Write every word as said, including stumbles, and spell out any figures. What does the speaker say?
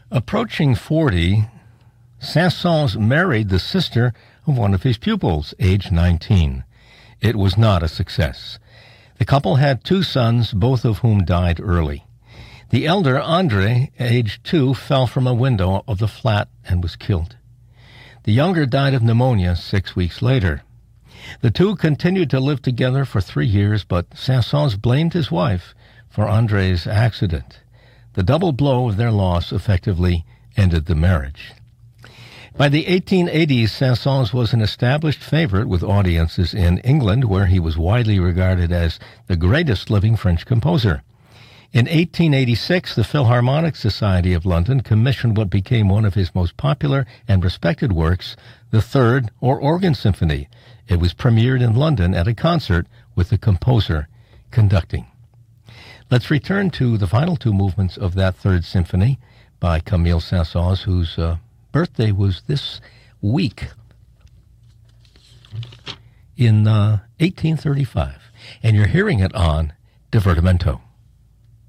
Approaching forty, Saint-Saëns married the sister of one of his pupils, age nineteen. It was not a success. The couple had two sons, both of whom died early. The elder, André, aged two, fell from a window of the flat and was killed. The younger died of pneumonia six weeks later. The two continued to live together for three years, but Saint-Saëns blamed his wife for André's accident. The double blow of their loss effectively ended the marriage. By the eighteen eighties, Saint-Saëns was an established favorite with audiences in England, where he was widely regarded as the greatest living French composer. In eighteen eighty-six, the Philharmonic Society of London commissioned what became one of his most popular and respected works, the Third, or Organ Symphony. It was premiered in London at a concert with the composer conducting. Let's return to the final two movements of that Third Symphony by Camille Saint-Saëns, whose uh, birthday was this week in uh, eighteen thirty-five. And you're hearing it on Divertimento.